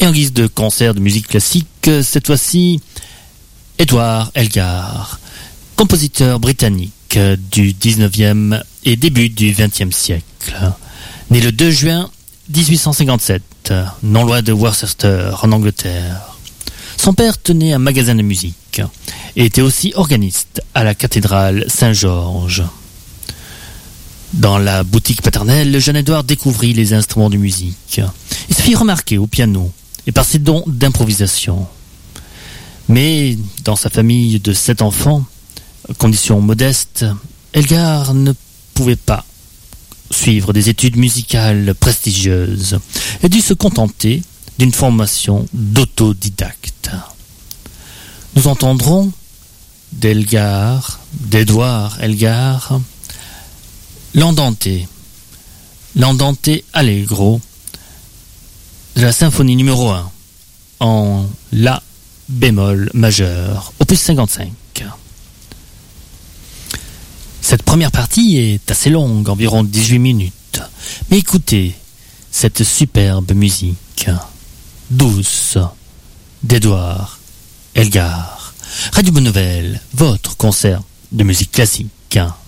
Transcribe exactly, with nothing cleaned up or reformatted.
en guise de concert de musique classique, cette fois-ci, Edward Elgar, compositeur britannique du dix-neuvième et début du vingtième siècle. Né le deux juin dix-huit cent cinquante-sept, non loin de Worcester, en Angleterre. Son père tenait un magasin de musique et était aussi organiste à la cathédrale Saint-Georges. Dans la boutique paternelle, le jeune Edward découvrit les instruments de musique. Il se fit remarquer au piano et par ses dons d'improvisation. Mais dans sa famille de sept enfants, condition modeste, Elgar ne pouvait pas suivre des études musicales prestigieuses et dut se contenter d'une formation d'autodidacte. Nous entendrons d'Elgar, d'Edward Elgar, l'Andante, l'Andante Allegro de la symphonie numéro un en La bémol majeur, opus cinquante-cinq. Cette première partie est assez longue, environ dix-huit minutes, mais écoutez cette superbe musique douce d'Edward Elgar. Radio Bonne Nouvelle, votre concert de musique classique.